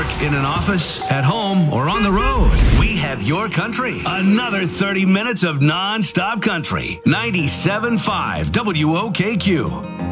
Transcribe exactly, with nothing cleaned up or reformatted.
work in an office, at home, or on the road, we have your country. Another thirty minutes of non-stop country. ninety-seven point five W O K Q.